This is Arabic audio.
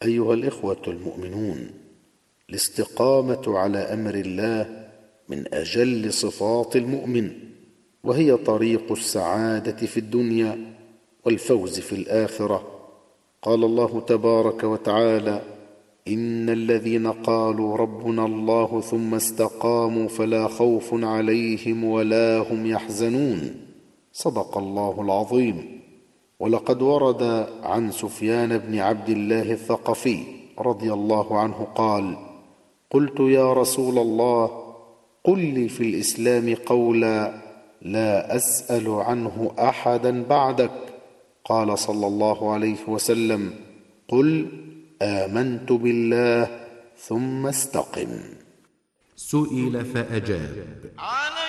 أيها الإخوة المؤمنون، الاستقامة على أمر الله من أجل صفات المؤمن، وهي طريق السعادة في الدنيا والفوز في الآخرة. قال الله تبارك وتعالى: إن الذين قالوا ربنا الله ثم استقاموا فلا خوف عليهم ولا هم يحزنون. صدق الله العظيم. ولقد ورد عن سفيان بن عبد الله الثقفي رضي الله عنه قال: قلت يا رسول الله، قل لي في الإسلام قولا لا أسأل عنه أحدا بعدك. قال صلى الله عليه وسلم: قل آمنت بالله ثم استقم. سئل فأجاب: